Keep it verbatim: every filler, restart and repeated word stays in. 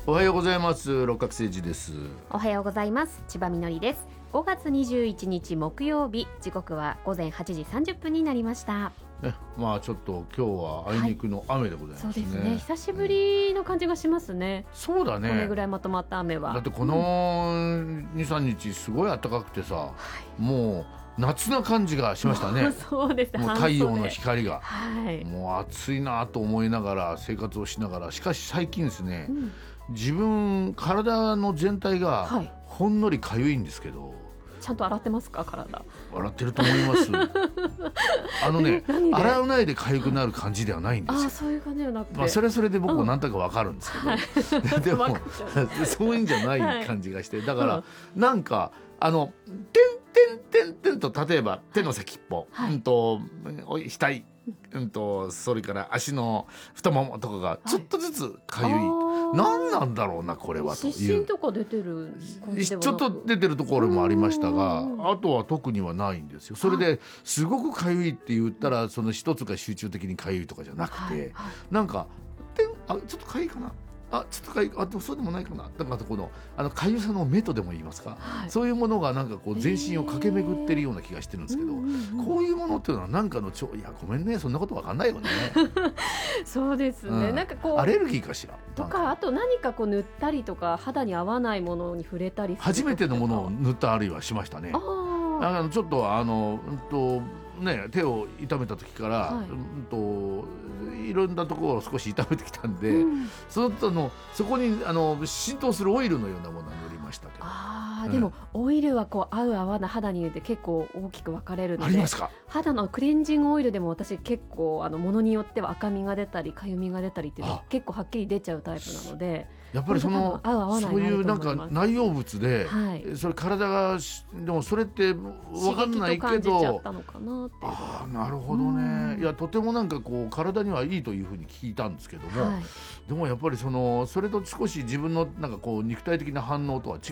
おはようございます。六角誠治です。 おはようございます。千葉みのりです。ごがつにじゅういちにち木曜日、時刻はごぜんはちじさんじゅっぷんになりました。 ね、まあちょっと今日はあいにくの雨でございますね、はい、 そうですね。久しぶりの感じがしますね、 うん、そうだね。 これぐらいまとまった雨は。 だってこのに、さんにちすごい暖かくてさ、はい、もう夏な感じがしましたね。 そうです。 もう太陽の光が、 はい、 もう暑いなと思いながら生活をしながら、しかし最近ですね、うん、自分体の全体がほんのりかゆいんですけど、はい、 ちゃんと洗ってますか？体洗ってると思いますあのね、洗わないで痒くなる感じではないんですよ。 あ、そういう感じじゃなくて、 まあ、それはそれで僕も何とか分かるんですけど、うん、でもそういうんじゃない感じがして、だから、うん、なんかあのてんてんてんてんと、例えば手の先っぽ、はい、うんと額、うんとそれから足の太ももとかがちょっとずつかゆい、はい、何なんだろうなこれはという。 湿疹とか出てる感じではなく、 ちょっと出てるところもありましたが、あとは特にはないんですよ。それですごくかゆいって言ったら、その一つが集中的にかゆいとかじゃなくて、はいはい、なんかてんあちょっとかゆいかな、あちょっとかゆい、あでもそうでもないかな、だからこのあのかゆさの目とでも言いますか、はい、そういうものがなんかこう全身を駆け巡ってるような気がしてるんですけど、こういうものっていうのはなんかのちょいやごめんね、そんなことわかんないよねそうですね、うん、なんかこうアレルギーかしらとか、あと何かこう塗ったりとか肌に合わないものに触れたりする、 初めてのものを塗ったあるいはしましたね。ああのちょっとあの、うんとね、手を痛めた時から、はい、うんといろんなところを少し痛めてきたんで、うん、そのとのそこにあの浸透するオイルのようなものを塗りましたけど、 あ、うん、でもオイルはこう合う合わない肌によって結構大きく分かれるので、 ありますか？ 肌のクレンジングオイルでも私結構あのものによっては赤みが出たりかゆみが出たりっていうのは結構はっきり出ちゃうタイプなので、 やっぱりそのそういうなんか内容物で、はい、それ体がでもそれって分かんないけど、刺激と感じちゃったのかなっていう。あ、なるほどね。いやとてもなんかこう体にはいいというふうに聞いたんですけども、はい、でもやっぱりそのそれと少し自分のなんかこう肉体的な反応とは違